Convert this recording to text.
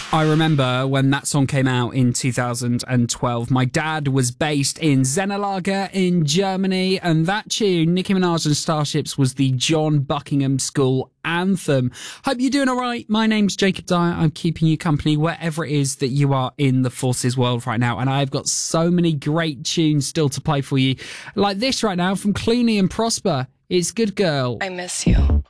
I remember when that song came out in 2012, my dad was based in Zennerlager in Germany, and that tune, Nicki Minaj and Starships, was the John Buckingham School anthem. Hope you're doing all right. My name's Jacob Dyer. I'm keeping you company wherever it is that you are in the Forces world right now, and I've got so many great tunes still to play for you, like this right now from Clooney and Prosper. It's Good Girl. I miss you.